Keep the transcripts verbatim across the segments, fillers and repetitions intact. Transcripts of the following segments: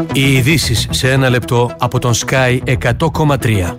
Οι ειδήσεις σε ένα λεπτό από τον Sky εκατό κόμμα τρία.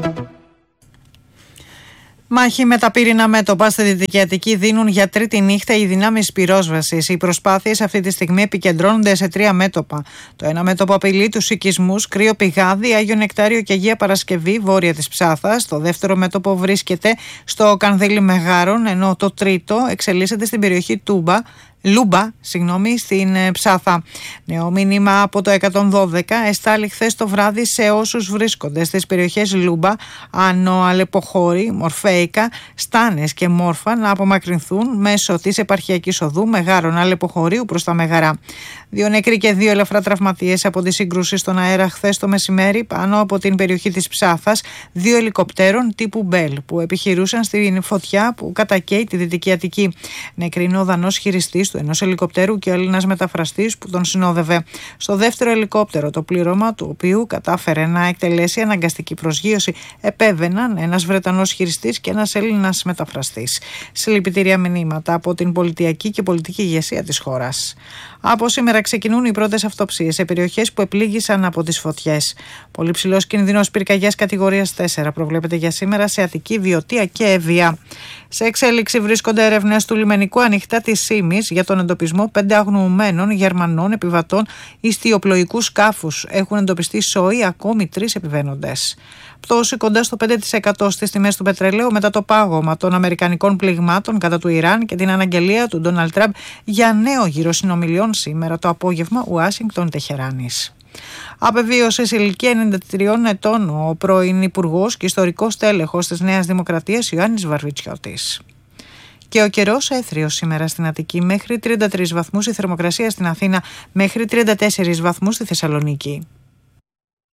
Μάχη με τα πύρινα μέτωπα στη Δυτική Αττική δίνουν για τρίτη νύχτα οι δυνάμεις πυρόσβεσης. Οι προσπάθειες αυτή τη στιγμή επικεντρώνονται σε τρία μέτωπα. Το ένα μέτωπο απειλεί τους οικισμούς Κρύο Πηγάδι, Άγιο Νεκτάριο και Αγία Παρασκευή, βόρεια της Ψάθας. Το δεύτερο μέτωπο βρίσκεται στο Κανδύλι Μεγάρων, ενώ το τρίτο εξελίσσεται στην περιοχή Τούμπα. Λούμπα, συγγνώμη, στην Ψάθα. Νέο μήνυμα από το εκατόν δώδεκα εστάλει χθες το βράδυ σε όσους βρίσκονται στις περιοχές Λούμπα, Άνω, Αλεποχώρη, Μορφέικα, Στάνες και Μόρφα να απομακρυνθούν μέσω της επαρχιακής οδού Μεγάρων Αλεποχωρίου προς τα Μεγαρά. Δύο νεκροί και δύο ελαφρά τραυματίες από τη σύγκρουση στον αέρα χθες το μεσημέρι πάνω από την περιοχή της Ψάθας, δύο ελικοπτέρων τύπου Μπέλ που επιχειρούσαν στην φωτιά που κατακαίει τη Δυτική Αττική. Νεκρή είναι ο Δανός χειριστής του ενός ελικοπτέρου και ο Έλληνας μεταφραστής που τον συνόδευε. Στο δεύτερο ελικόπτερο, το πλήρωμα του οποίου κατάφερε να εκτελέσει αναγκαστική προσγείωση, επέβαιναν ένας Βρετανός χειριστής και ένας Έλληνας μεταφραστής. Συλληπιτήρια μηνύματα από την πολιτιακή και πολιτική ηγεσία της χώρας. Από σήμερα ξεκινούν οι πρώτες αυτοψίες σε περιοχές που επλήγησαν από τις φωτιές. Πολύ ψηλός κίνδυνος πυρκαγιάς κατηγορίας τέσσερα προβλέπεται για σήμερα σε Αττική, Βιωτία και Εύβοια. Σε εξέλιξη βρίσκονται έρευνες του λιμενικού ανοιχτά της Σύμης για τον εντοπισμό πέντε αγνοωμένων Γερμανών επιβατών ιστιοπλοϊκού σκάφους. Έχουν εντοπιστεί σόι ακόμη τρεις επιβαίνοντες. Πτώση κοντά στο πέντε τοις εκατό στις τιμές του πετρελαίου μετά το πάγωμα των αμερικανικών πληγμάτων κατά του Ιράν και την αναγγελία του Ντόναλντ Τραμπ για νέο γύρο συνομιλιών σήμερα το απόγευμα Ουάσιγκτον-Τεχεράνης. Απεβίωσε σε ηλικία ενενήντα τριών ετών ο πρώην Υπουργός και ιστορικός τέλεχος της Νέας Δημοκρατίας Ιωάννης Βαρβιτσιώτης. Και ο καιρός έθριος σήμερα στην Αττική, μέχρι τριάντα τρεις βαθμούς η θερμοκρασία στην Αθήνα, μέχρι τριάντα τέσσερις βαθμούς στη Θεσσαλονίκη.